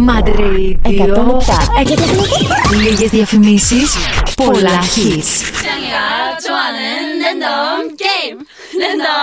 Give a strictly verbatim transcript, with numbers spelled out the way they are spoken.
Mad Radio. Λίγες διαφημίσεις, πολλά hits. 시장이가 좋아하는 랜덤 게임 랜덤